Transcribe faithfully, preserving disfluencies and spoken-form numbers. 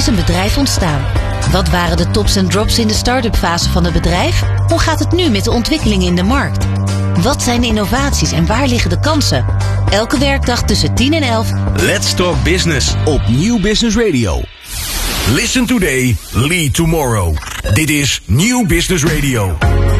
is een bedrijf ontstaan? Wat waren de tops en drops in de start-up fase van het bedrijf? Hoe gaat het nu met de ontwikkelingen in de markt? Wat zijn de innovaties en waar liggen de kansen? Elke werkdag tussen tien en elf. Let's Talk Business op Nieuw Business Radio. Listen today, lead tomorrow. Dit is Nieuw Business Radio.